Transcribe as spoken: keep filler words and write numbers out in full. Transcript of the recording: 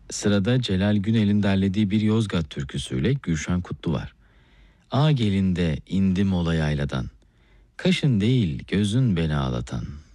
Sırada Celal Günel'in derlediği bir Yozgat türküsüyle Gülşen Kutlu var. A gelinde indim ola yayladan. Kaşın değil gözün beni ağlatan.